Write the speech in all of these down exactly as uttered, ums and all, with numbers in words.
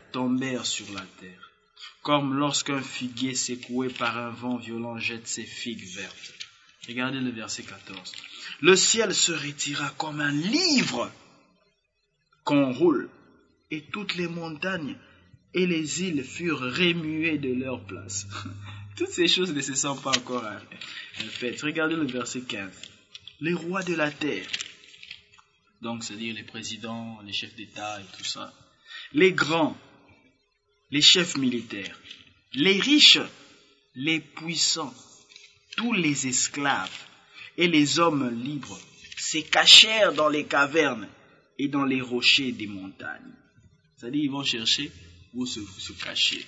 tombèrent sur la terre, comme lorsqu'un figuier secoué par un vent violent jette ses figues vertes. Regardez le verset quatorze. Le ciel se retira comme un livre qu'on roule, et toutes les montagnes et les îles furent remuées de leur place. Toutes ces choses ne se sont pas encore faites. Regardez le verset quinze. Les rois de la terre, donc c'est-à-dire les présidents, les chefs d'État et tout ça, les grands, les chefs militaires, les riches, les puissants, tous les esclaves et les hommes libres se cachèrent dans les cavernes et dans les rochers des montagnes. C'est-à-dire ils vont chercher où se, se cacher.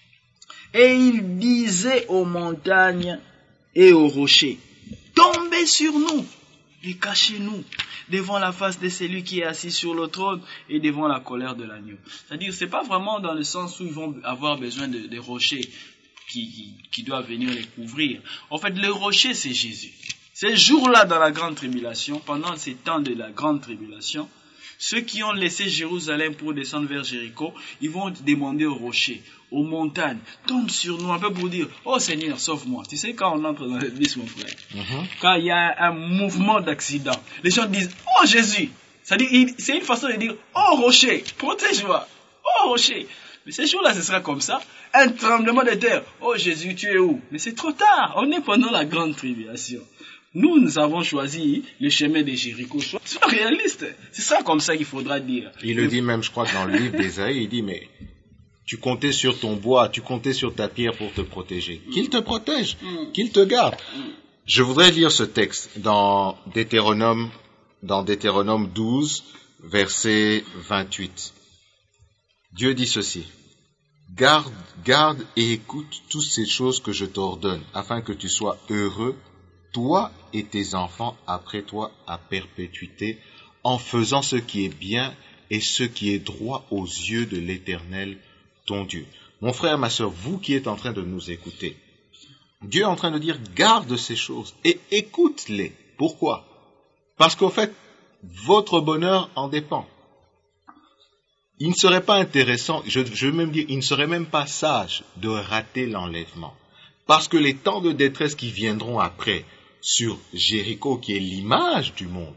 Et ils disaient aux montagnes et aux rochers, tombez sur nous et cachez-nous devant la face de celui qui est assis sur le trône et devant la colère de l'agneau. C'est-à-dire, c'est pas vraiment dans le sens où ils vont avoir besoin de, de rochers qui, qui, qui doivent venir les couvrir. En fait, le rocher, c'est Jésus. Ces jours-là, dans la grande tribulation, pendant ces temps de la grande tribulation, ceux qui ont laissé Jérusalem pour descendre vers Jéricho, ils vont demander aux rochers, aux montagnes, tombe sur nous, un peu pour dire, oh Seigneur, sauve-moi. Tu sais, quand on entre dans l'église, mon frère, mm-hmm. quand il y a un mouvement d'accident, les gens disent, oh Jésus. C'est-à-dire, c'est une façon de dire, oh rocher, protège-moi, oh rocher. Mais ces jours-là, ce sera comme ça, un tremblement de terre, oh Jésus, tu es où? Mais c'est trop tard, on est pendant la grande tribulation. Nous, nous avons choisi le chemin de Jéricho. C'est réaliste. C'est ça comme ça qu'il faudra dire. Il le dit même, je crois, dans le livre d'Ésaïe, il dit, mais tu comptais sur ton bois, tu comptais sur ta pierre pour te protéger. Qu'il te protège, qu'il te garde. Je voudrais lire ce texte dans Deutéronome, dans Deutéronome douze, verset vingt-huit. Dieu dit ceci. Garde, garde et écoute toutes ces choses que je t'ordonne, afin que tu sois heureux, toi et tes enfants après toi à perpétuité, en faisant ce qui est bien et ce qui est droit aux yeux de l'Éternel, ton Dieu. Mon frère, ma sœur, vous qui êtes en train de nous écouter, Dieu est en train de dire, garde ces choses et écoute-les. Pourquoi? Parce qu'au fait, votre bonheur en dépend. Il ne serait pas intéressant, je, je veux même dire, il ne serait même pas sage de rater l'enlèvement. Parce que les temps de détresse qui viendront après, sur Jéricho, qui est l'image du monde.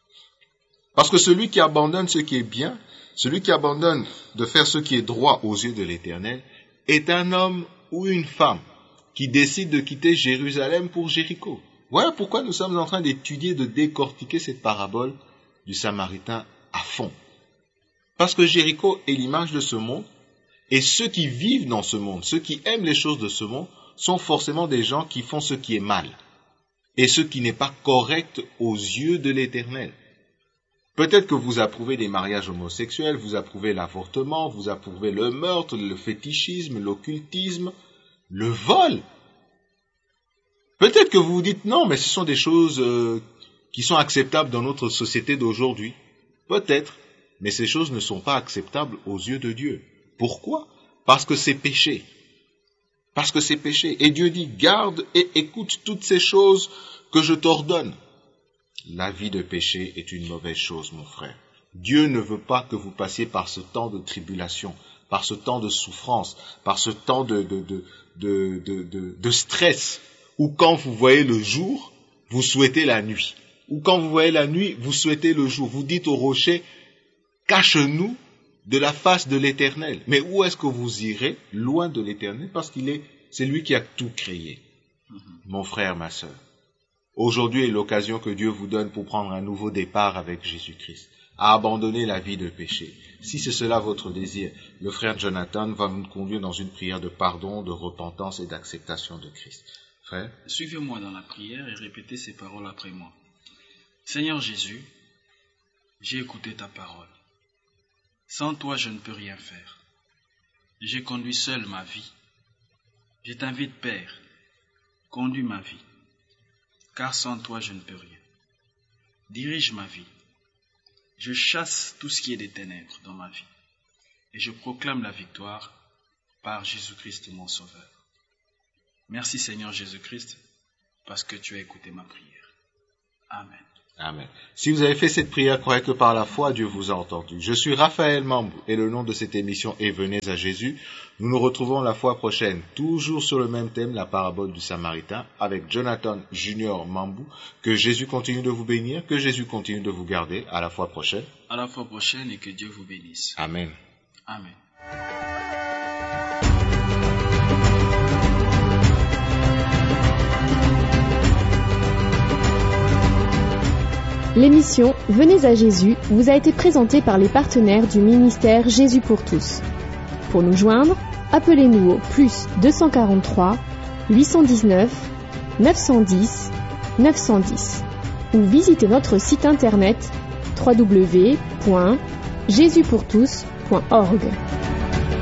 Parce que celui qui abandonne ce qui est bien, celui qui abandonne de faire ce qui est droit aux yeux de l'Éternel, est un homme ou une femme qui décide de quitter Jérusalem pour Jéricho. Voilà pourquoi nous sommes en train d'étudier, de décortiquer cette parabole du Samaritain à fond. Parce que Jéricho est l'image de ce monde, et ceux qui vivent dans ce monde, ceux qui aiment les choses de ce monde, sont forcément des gens qui font ce qui est mal. Et ce qui n'est pas correct aux yeux de l'Éternel. Peut-être que vous approuvez les mariages homosexuels, vous approuvez l'avortement, vous approuvez le meurtre, le fétichisme, l'occultisme, le vol. Peut-être que vous vous dites non, mais ce sont des choses euh, qui sont acceptables dans notre société d'aujourd'hui. Peut-être, mais ces choses ne sont pas acceptables aux yeux de Dieu. Pourquoi? Parce que c'est péché. Parce que c'est péché. Et Dieu dit, garde et écoute toutes ces choses que je t'ordonne. La vie de péché est une mauvaise chose, mon frère. Dieu ne veut pas que vous passiez par ce temps de tribulation, par ce temps de souffrance, par ce temps de, de, de, de, de, de, de stress, où quand vous voyez le jour, vous souhaitez la nuit. Ou quand vous voyez la nuit, vous souhaitez le jour. Vous dites au rocher, cache-nous de la face de l'Éternel. Mais où est-ce que vous irez? Loin de l'Éternel, parce qu'il est, c'est lui qui a tout créé. Mm-hmm. Mon frère, ma sœur, aujourd'hui est l'occasion que Dieu vous donne pour prendre un nouveau départ avec Jésus-Christ, à abandonner la vie de péché. Si c'est cela votre désir, le frère Jonathan va nous conduire dans une prière de pardon, de repentance et d'acceptation de Christ. Frère? Suivez-moi dans la prière et répétez ces paroles après moi. Seigneur Jésus, j'ai écouté ta parole. Sans toi, je ne peux rien faire. J'ai conduit seul ma vie. Je t'invite, Père, conduis ma vie, car sans toi, je ne peux rien. Dirige ma vie. Je chasse tout ce qui est des ténèbres dans ma vie, et je proclame la victoire par Jésus-Christ, mon Sauveur. Merci, Seigneur Jésus-Christ, parce que tu as écouté ma prière. Amen. Amen. Si vous avez fait cette prière, croyez que par la foi, Dieu vous a entendu. Je suis Raphaël Mambou et le nom de cette émission est Venez à Jésus. Nous nous retrouvons la fois prochaine, toujours sur le même thème, la parabole du Samaritain, avec Jonathan Junior Mambou. Que Jésus continue de vous bénir, que Jésus continue de vous garder. À la fois prochaine. À la fois prochaine et que Dieu vous bénisse. Amen. Amen. L'émission Venez à Jésus vous a été présentée par les partenaires du ministère Jésus pour tous. Pour nous joindre, appelez-nous au plus deux cent quarante-trois huit cent dix-neuf neuf cent dix neuf cent dix ou visitez notre site internet w w w point jésus pour tous point org.